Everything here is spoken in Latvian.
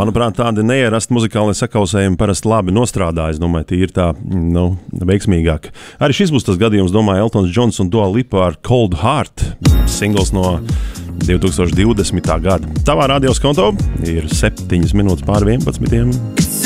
Manuprāt, tādi neierasti muzikāli sakausējumi parasti labi nostrādā. Es domāju, tie ir tā, veiksmīgāk. Arī šis būs tas gadījums, domāju, Eltons Džons un Dua Lipa ar Cold Heart, singls no 2020. gada. Tavā radios konto ir 7 minūtes pār 11.